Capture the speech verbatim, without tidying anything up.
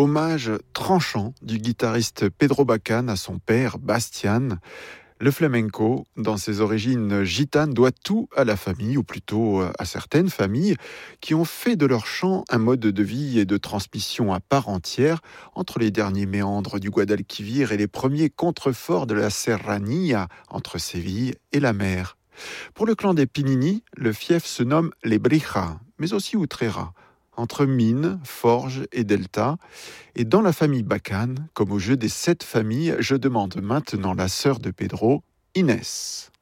Hommage tranchant du guitariste Pedro Bacán à son père Bastián. Le flamenco, dans ses origines gitanes, doit tout à la famille, ou plutôt à certaines familles, qui ont fait de leur chant un mode de vie et de transmission à part entière entre les derniers méandres du Guadalquivir et les premiers contreforts de la Serranía, entre Séville et la mer. Pour le clan des Pinini, le fief se nomme les Brija, mais aussi Utrera, entre mines, forges et delta. Et dans la famille Bacán, comme au jeu des sept familles, je demande maintenant la sœur de Pedro, Inès.